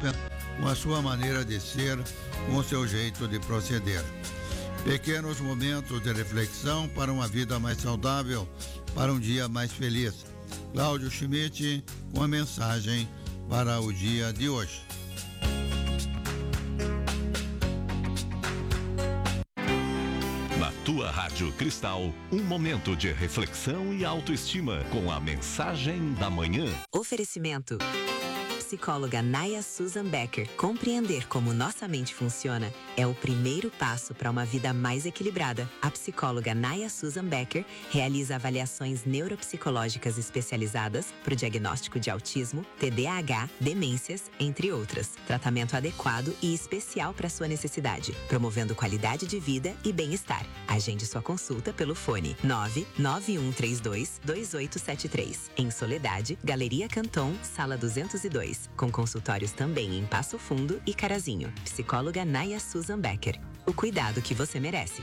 própria, com a sua maneira de ser, com o seu jeito de proceder. Pequenos momentos de reflexão para uma vida mais saudável, para um dia mais feliz. Cláudio Schmidt com a mensagem para o dia de hoje. Na tua Rádio Cristal, um momento de reflexão e autoestima com a mensagem da manhã. Oferecimento. Psicóloga Naya Susan Becker. Compreender como nossa mente funciona é o primeiro passo para uma vida mais equilibrada. A psicóloga Naya Susan Becker realiza avaliações neuropsicológicas especializadas para o diagnóstico de autismo, TDAH, demências, entre outras. Tratamento adequado e especial para sua necessidade, promovendo qualidade de vida e bem-estar. Agende sua consulta pelo fone 991322873. Em Soledade, Galeria Canton, Sala 202. Com consultórios também em Passo Fundo e Carazinho. Psicóloga Naya Susan Becker. O cuidado que você merece.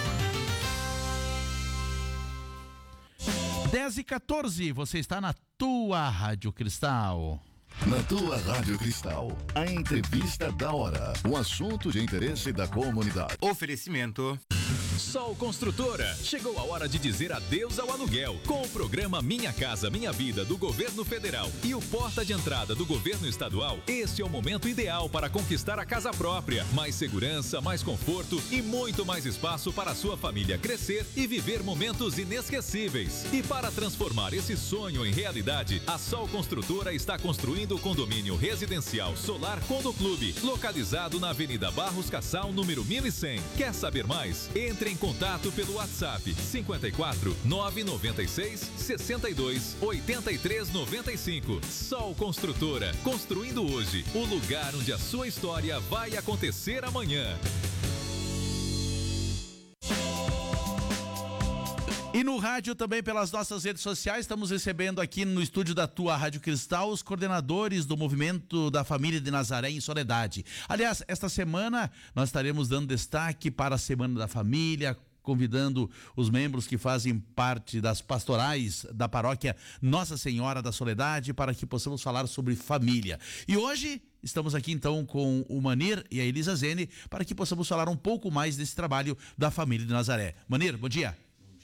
10h14, você está na tua Rádio Cristal. Na tua Rádio Cristal, a entrevista da hora. O assunto de interesse da comunidade. Oferecimento. Sol Construtora. Chegou a hora de dizer adeus ao aluguel. Com o programa Minha Casa Minha Vida do Governo Federal e o Porta de Entrada do Governo Estadual, este é o momento ideal para conquistar a casa própria. Mais segurança, mais conforto e muito mais espaço para a sua família crescer e viver momentos inesquecíveis. E para transformar esse sonho em realidade, a Sol Construtora está construindo o condomínio residencial Solar Condo Clube, localizado na Avenida Barros Cassal, número 1100. Quer saber mais? Entre em contato pelo WhatsApp 54 996 62 83 95. Sol Construtora, construindo hoje o lugar onde a sua história vai acontecer amanhã. E no rádio também, pelas nossas redes sociais, estamos recebendo aqui no estúdio da tua Rádio Cristal os coordenadores do Movimento da Família de Nazaré em Soledade. Aliás, esta semana nós estaremos dando destaque para a Semana da Família, convidando os membros que fazem parte das pastorais da paróquia Nossa Senhora da Soledade para que possamos falar sobre família. E hoje estamos aqui então com o Manir e a Elisa Zene para que possamos falar um pouco mais desse trabalho da família de Nazaré. Manir, bom dia.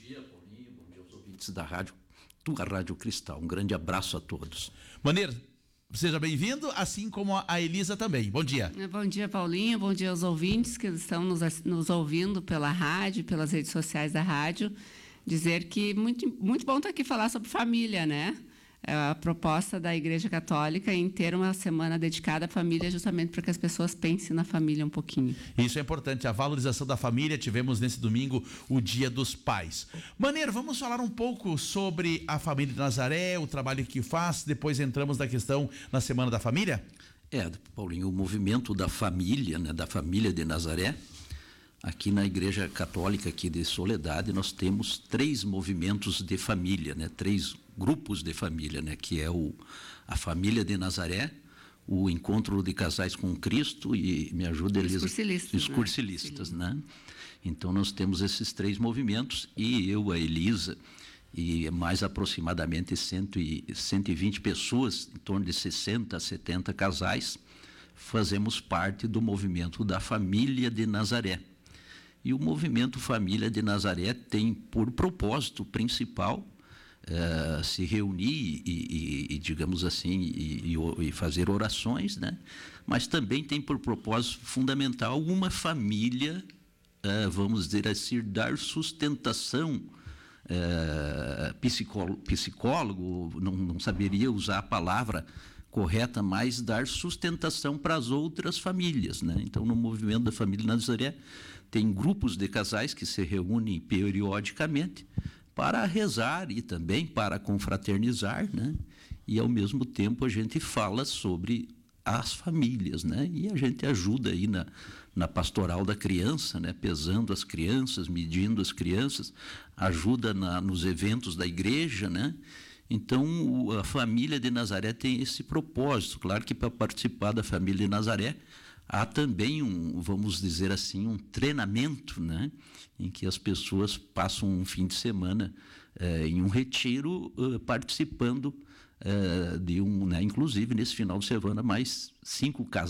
Da rádio, tua Rádio Cristal. Um grande abraço a todos. Manir, seja bem-vindo, assim como a Elisa também. Bom dia. Bom dia, Paulinho. Bom dia aos ouvintes que estão nos ouvindo pela rádio, pelas redes sociais da rádio. Dizer que muito bom estar aqui falar sobre família, né? A proposta da Igreja Católica em ter uma semana dedicada à família, justamente para que as pessoas pensem na família um pouquinho. Isso é importante, a valorização da família. Tivemos nesse domingo o Dia dos Pais. Maneiro, vamos falar um pouco sobre a família de Nazaré, o trabalho que faz, depois entramos na questão na Semana da Família? Paulinho, o movimento da família, né, da família de Nazaré, aqui na Igreja Católica aqui de Soledade, nós temos 3 movimentos de família, né? 3 grupos de família, né? Que é a família de Nazaré, o encontro de casais com Cristo e, me ajuda, Elisa, os cursilistas, né? Então, nós temos esses 3 movimentos e eu, a Elisa, e mais aproximadamente 120 pessoas, em torno de 60 a 70 casais, fazemos parte do movimento da família de Nazaré. E o movimento Família de Nazaré tem por propósito principal se reunir e digamos assim, e fazer orações, né? Mas também tem por propósito fundamental uma família, vamos dizer assim, dar sustentação, psicólogo não saberia usar a palavra correta, mas dar sustentação para as outras famílias, né? Então, no movimento da Família Nazaré, tem grupos de casais que se reúnem periodicamente para rezar e também para confraternizar, né? E, ao mesmo tempo, a gente fala sobre as famílias, né? E a gente ajuda aí na pastoral da criança, né? Pesando as crianças, medindo as crianças, ajuda nos eventos da igreja, né? Então, a família de Nazaré tem esse propósito. Claro que para participar da família de Nazaré, há também vamos dizer assim, um treinamento, né? Em que as pessoas passam um fim de semana em um retiro participando de né? Inclusive, nesse final de semana, mais 5 casais